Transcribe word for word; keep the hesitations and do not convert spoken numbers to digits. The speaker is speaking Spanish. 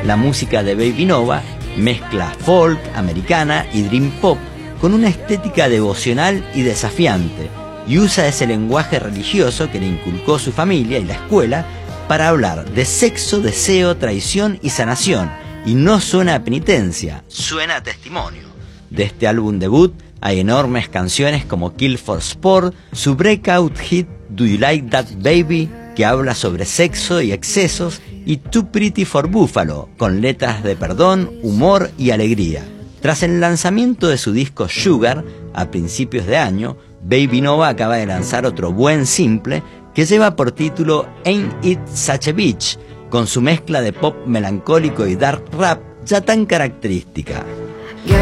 La música de Baby Nova mezcla folk, americana y dream pop con una estética devocional y desafiante, y usa ese lenguaje religioso que le inculcó su familia y la escuela para hablar de sexo, deseo, traición y sanación, y no suena a penitencia, suena a testimonio. De este álbum debut hay enormes canciones como Kill for Sport, su breakout hit Do You Like That Baby, que habla sobre sexo y excesos, y Too Pretty for Buffalo, con letras de perdón, humor y alegría. Tras el lanzamiento de su disco Sugar, a principios de año, Baby Nova acaba de lanzar otro buen simple que lleva por título Ain't It Such a Bitch, con su mezcla de pop melancólico y dark rap ya tan característica.